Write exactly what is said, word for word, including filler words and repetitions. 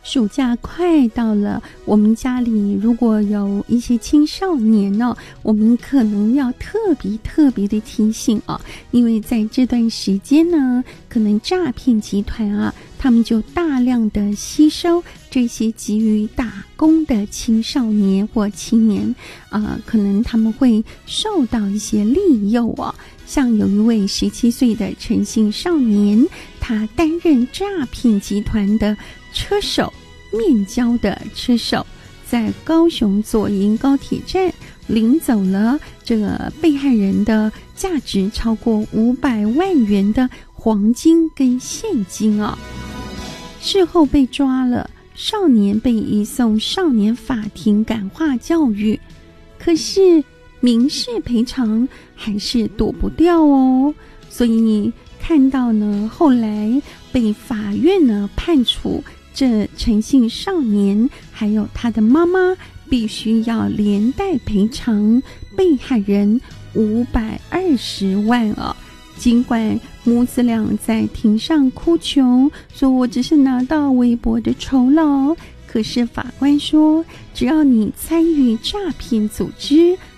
暑假快到了，我们家里如果有一些青少年呢、哦，我们可能要特别特别的提醒啊，因为在这段时间呢，可能诈骗集团啊，他们就大量的吸收这些急于打工的青少年或青年啊、呃，可能他们会受到一些利诱啊。像有一位十七岁的陈姓少年，他担任诈骗集团的车手，面交的车手，在高雄左营高铁站领走了这个被害人的价值超过五百万元的黄金跟现金啊。事后被抓了，少年被移送少年法庭感化教育，可是民事赔偿还是躲不掉哦。所以你看到呢，后来被法院呢判处这陈姓少年还有他的妈妈必须要连带赔偿被害人五百二十万哦。尽管母子俩在庭上哭穷，说我只是拿到微薄的酬劳，可是法官说，只要你参与诈骗组织，